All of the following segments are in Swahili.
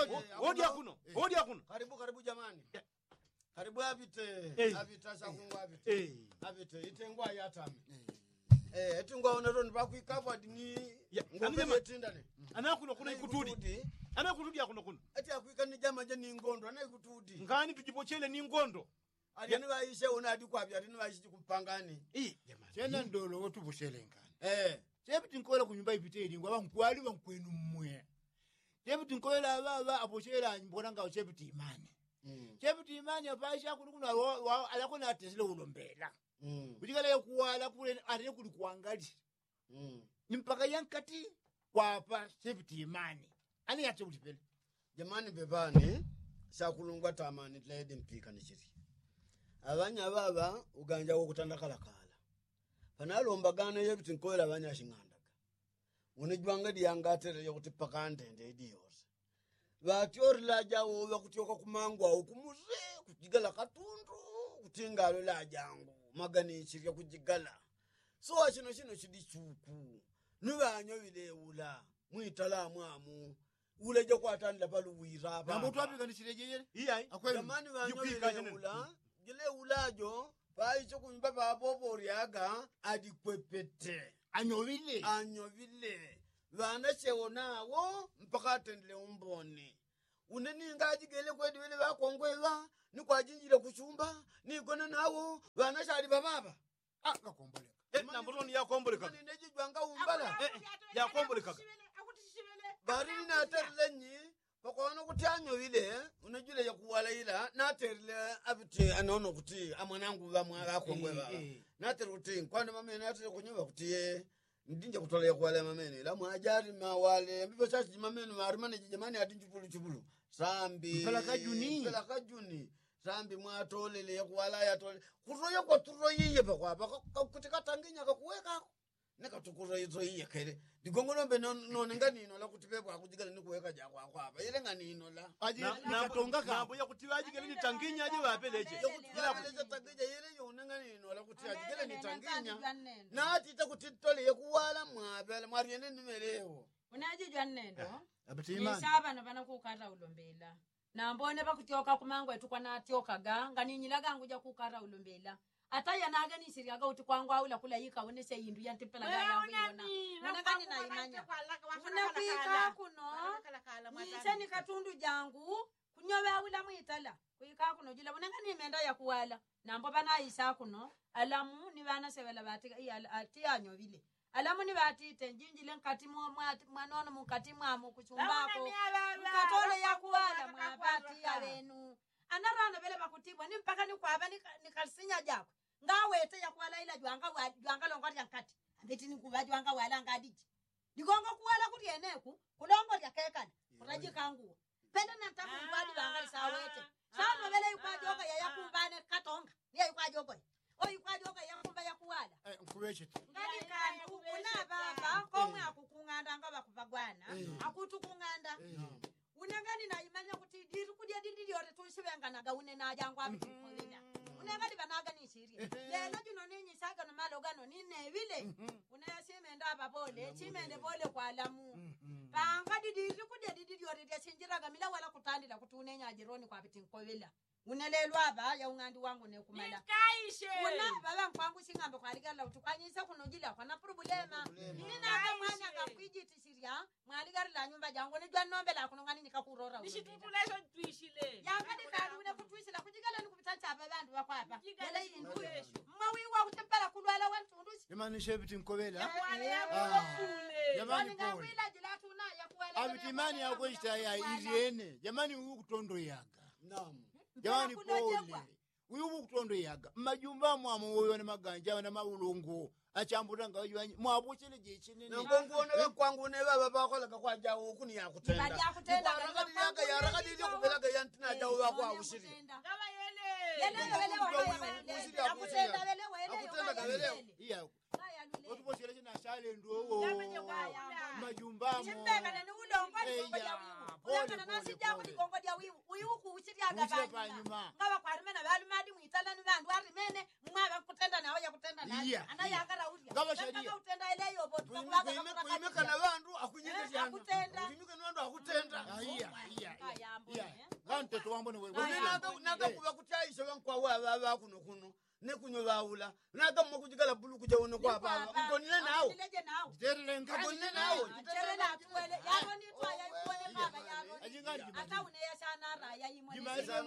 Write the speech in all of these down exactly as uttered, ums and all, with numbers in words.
Hodi hakuno. Hodi hakuno. Karibu karibu jamani. Karibu abite. Abita shakungwa abite. Eh. Abite itengwa yatame. Eh, etungwa onero nibakwikava dini ngombe yetindane. Anakuno kuna ikutudi. Anakutudi hakuno kuno. Ati akwika ni jama je ni ngondo anayikutudi. Ngani tujipochele ni ngondo. Alini baishe una adikwabya alini baishe kupangani. Eh, jamani. Tena ndolo wotubushele ngani. Eh. Chepiti nkola kunyumba ipiteli ngwa bankwali bankwenu mmwe. Chepiti nkola baba aboshela mbona nga chepiti imani. Mm. Chepiti imani abaisha kuno alakona atesile ulombela. Mm. Kujikala yakuwala kule ate kuli kuangali. Mm. Nimpaka yankati kwapa chepiti imani. Ani yate ulipele. Jamani bebani sakulungwa tamani tlede mpika nchiri. Abanya baba uganja wokutanda kala kala. Panalomba gana yebiti nkola abanya shingandaga. Unijwanga diyangatere yokuti pakande ndedi yose. Batiori lajawo bakutyoka kumangwa okumuze kujigala katundu kutingalo lajangu magani chirya kujigala. So chino chino chidichuku. Nubanyo bileula mwitala mwamu. Uleje kwatandla baluwira ba. Nambo twapika nishirejeye? Iya. Akweli. Jamani banyo bileula. Gile ulajo baicho kunyumba babobo ryaga adikwepete. Anyovile. Anyovile. Vana chewonawo mpaka atendele umboni. Uneni ngaji gele kwedi wele bakongwela ni kwajinjira kuchumba ni gona nawo vana chali bababa. Ah gakomboleka. Eh, namboni ya komboleka. Mani neji jwanga umbala. Eh, ya komboleka. Bari na aterlenyi bakona kuti anyovile unajule ya kuwala ila na aterle abiti anono kuti amwanangu bamwa bakongwela. Na teruti kwanda mamene atere kunyumba kuti ndinja kutole kuwale mamene la mwajari mawale mbipo chachi mamene marimane jamani adinjupulu chupulu sambi Mpelaka juni Mpelaka juni sambi mwatole le kuwala ya tole kuroyo kwa turo yiye bakwa kutika tanginya kakuweka neka tukuro yizo yiye kere digongonombe no ngani no la kutipebwa kujigala ni kuweka ja kwa kwa ile ngani no la aje na tonga kambo ya kutibaji gele ni tanginya aje bapeleje ila kuleza tanginya ile yo ngani no la kutibaji gele ni tanginya na ati ta kutitole ye kuwala mwabele mwariene nimeleo unajijwa nnendo abatimani nisaba nabana kukata ulombela na mbone bakutyoka kumangwa etukwa na tyoka ga nganinyilaga nguja kukata ulombela ataya naga ni siriaga utikwangwa ula kula yika wonese yindu yantipela ga yangu yona unagani na imanya unapika kuno niseni katundu jangu kunyobe ula mwitala kuika kuno jila unagani imenda ya kuwala nambo bana isa kuno alamu ni bana sebela batika iya ati anyovile alamu ni batite njinjile nkati mwanono mukati mwamu kuchumbako mkatole ya kuwala mwabati ya wenu anarana bele bakutibwa ni mpaka ni kwaba ni kalsinya jako ngawete ya kuwala ila jwanga wa jwanga longori yankati ambeti ni kuba jwanga wala ngadiji digongo kuwala kuti eneku kulongo ya kekana kuraji kangu penda na tamu ngwadi banga sawete sana bele yukwajoka ya yakumbane katonga ni yukwajoka o yukwajoka yakumba ya kuwala eh nkuweche ngani kantu kuna baba komwe akukunganda ngaba kubagwana akutukunganda unangani na imanya kuti diru kudia dindi yore tusibenga naga une na jangwa bikolina unangani banaga ni siri lelo juno ninyi saga no malogano nine vile unayaseme ndaba bole chimende bole kwa alamu banga diru kudia dindi yore dia sinjira gamila wala kutandila kutunenya jironi kwa bitinkolila unelelwa aba ya ungandi wangu ne kumala kaishe una baba mpangu singambe kwa ligala utukanyisa kunojila kwa na problema nina ka mwana ngakwijiti siria mwaligari la nyumba jangu ne jwa nombe la kunongani nikakurora nishitutuleso twishile yanga dikaru ne kutwisila kujigala ni kubitanja abantu bakwapa yele indu mwawiwa kutempela kulwala wantundusi jamani shebiti nkobela kule jamani pole ngawila jilatu na ya kuwala abitimani yako ishaya iriene jamani uyu kutondo yaga naam jamani pole uyu kutondo yaga majumba mwamu uyo ne maganja na mabulungu achambura ngawajwanyi mwabuchele jechine ne ngongo ne kwangu ne baba bakola kwa jawo kuni yakutenda bali yakutenda rakadi yaga ya rakadi ile kubelaga yantina jawo bakwa ushiri kama yele yele wele wele yakutenda wele wele akutenda kabele iya otubochele na shale ndowo majumba mo chimbeka ne ulongo ndikongo dia wiwu ulanga na sija kuti kongo dia wiwu uyu kuuchiti aga banyuma ngaba kwarimena balumadi muitala ni bandu arimene mwaba kutenda nawo yakutenda naye anayangara uria ngaba sharia utenda ile yobo kuimeka na bandu akunyende akutenda kuimeka na bandu akutenda iya iya wambone we naga kuba kutayisha bankwawa baba kuno kuno ne kunyo bawula naga mu kujigala bulu kuja wono kwa baba ngonile nawo Ndileje nawo. tere nka ngonile nawo Tere na tuwele. Yaro ni twa ya ipone baba yaro. ajingani Ata une ya sana raya yimwe.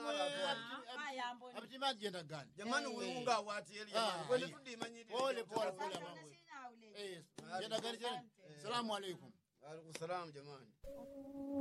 abitima jenda gani jamani ulunga wati eli jamani kwende tudimanyidi pole pole pole mamwe eh jenda gani jenda salamu alaikum Wa alaikum salam jamani